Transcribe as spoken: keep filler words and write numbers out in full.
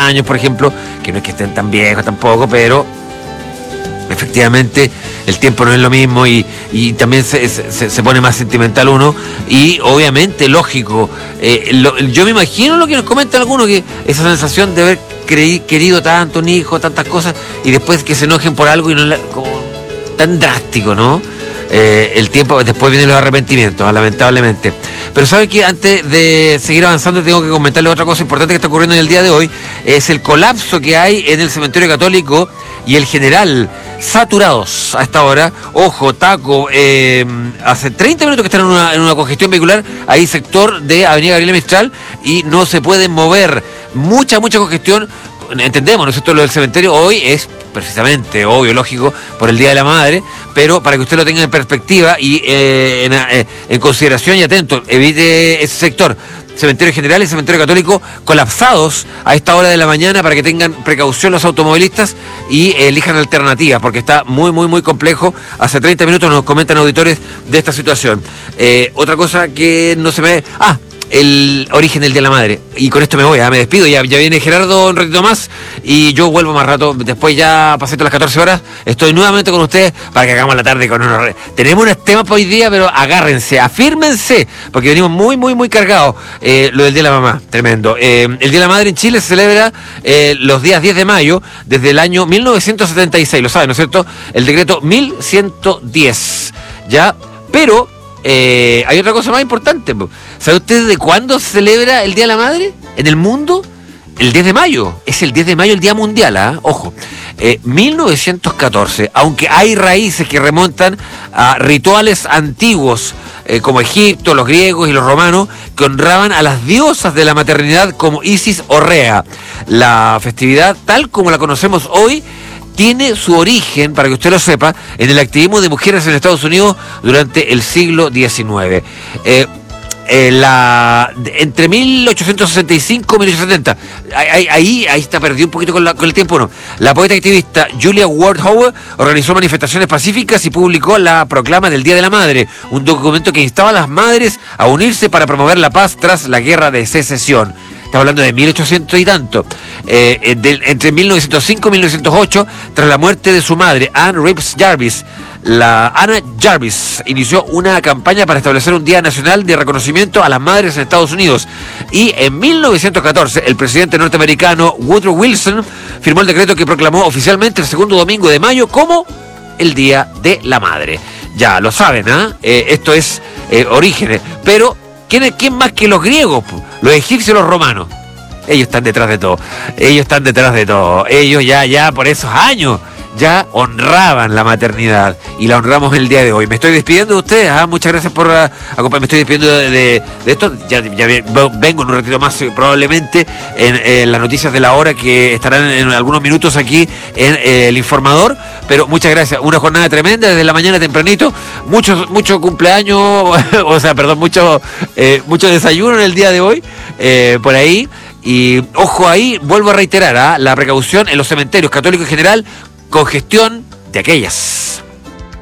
ochenta años, por ejemplo, que no es que estén tan viejos tampoco, pero efectivamente el tiempo no es lo mismo y, y también se, se, se pone más sentimental uno y obviamente lógico, eh, lo, yo me imagino lo que nos comentan algunos, que esa sensación de haber creí, querido tanto un hijo, tantas cosas y después que se enojen por algo y no la, como tan drástico, ¿no? Eh, el tiempo, después vienen los arrepentimientos, lamentablemente. Pero sabe que antes de seguir avanzando tengo que comentarle otra cosa importante que está ocurriendo en el día de hoy, es el colapso que hay en el cementerio católico y el General, saturados a esta hora. Ojo, taco, eh, hace treinta minutos que están en una, en una congestión vehicular, ahí sector de Avenida Gabriela Mistral y no se pueden mover, mucha, mucha congestión. Entendemos, ¿no es cierto? Lo del cementerio hoy es precisamente, obvio, lógico, por el Día de la Madre, pero para que usted lo tenga en perspectiva y eh, en, eh, en consideración y atento, evite ese sector. Cementerio General y Cementerio Católico colapsados a esta hora de la mañana para que tengan precaución los automovilistas y eh, elijan alternativas, porque está muy, muy, muy complejo. Hace treinta minutos nos comentan auditores de esta situación. Eh, otra cosa que no se me... Ah, el origen del Día de la Madre. Y con esto me voy, ¿eh? Me despido. Ya, ya viene Gerardo un ratito más y yo vuelvo más rato. Después ya pasé las catorce horas. Estoy nuevamente con ustedes para que hagamos la tarde con unos... Tenemos unos temas para hoy día, pero agárrense, afírmense, porque venimos muy, muy, muy cargados. Eh, lo del Día de la Mamá, tremendo. Eh, el Día de la Madre en Chile se celebra eh, los días diez de mayo desde el año mil novecientos setenta y seis. Lo saben, ¿no es cierto? El decreto mil ciento diez. ¿Ya? Pero... Eh, hay otra cosa más importante. ¿Sabe usted de cuándo se celebra el Día de la Madre en el mundo? El diez de mayo. Es el diez de mayo el Día Mundial, ¿eh? Ojo. Eh, mil novecientos catorce. Aunque hay raíces que remontan a rituales antiguos, eh, como Egipto, los griegos y los romanos, que honraban a las diosas de la maternidad como Isis o Rea. La festividad, tal como la conocemos hoy, tiene su origen, para que usted lo sepa, en el activismo de mujeres en Estados Unidos durante el siglo diecinueve. Eh, eh, la, entre mil ochocientos sesenta y cinco y mil ochocientos setenta. Ahí, ahí, ahí está perdido un poquito con, la, con el tiempo, ¿no? La poeta activista Julia Ward Howe organizó manifestaciones pacíficas y publicó la proclama del Día de la Madre, un documento que instaba a las madres a unirse para promover la paz tras la guerra de secesión. Está hablando de mil ochocientos y tanto. Eh, de, entre mil novecientos cinco y mil novecientos ocho, tras la muerte de su madre, Anne Rips Jarvis, la Anna Jarvis inició una campaña para establecer un Día Nacional de Reconocimiento a las Madres en Estados Unidos. Y en mil novecientos catorce, el presidente norteamericano Woodrow Wilson firmó el decreto que proclamó oficialmente el segundo domingo de mayo como el Día de la Madre. Ya lo saben, ¿eh? Eh, esto es eh, orígenes. Pero, ¿quién, ¿quién más que los griegos? Los egipcios y los romanos. Ellos están detrás de todo. Ellos están detrás de todo. Ellos ya, ya por esos años ya honraban la maternidad y la honramos el día de hoy. Me estoy despidiendo de ustedes. ¿Ah? Muchas gracias por uh, acompañarme. Me estoy despidiendo de, de, de esto. Ya, ya vengo en un ratito más, probablemente en, en las noticias de la hora, que estarán en algunos minutos aquí en eh, El Informador. Pero muchas gracias. Una jornada tremenda desde la mañana tempranito. Mucho, mucho cumpleaños, o sea, perdón, mucho, eh, mucho desayuno en el día de hoy. Eh, por ahí. Y ojo ahí, vuelvo a reiterar, ¿eh? La precaución en los cementerios católicos en general, congestión de aquellas.